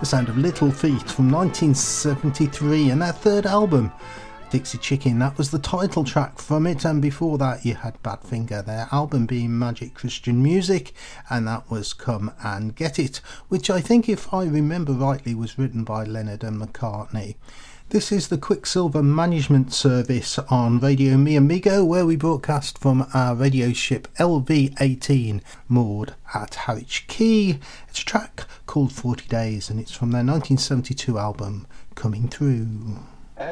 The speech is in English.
the sound of Little Feat from 1973 and their third album, Dixie Chicken. That was the title track from it, and before that you had Badfinger, their album being Magic Christian Music, and that was Come and Get It, which I think, if I remember rightly, was written by Leonard and McCartney. This is the Quicksilver Management Service on Radio Mi Amigo, where we broadcast from our radio ship LV-18 moored at Harwich Quay. It's a track called 40 Days, and it's from their 1972 album Coming Through.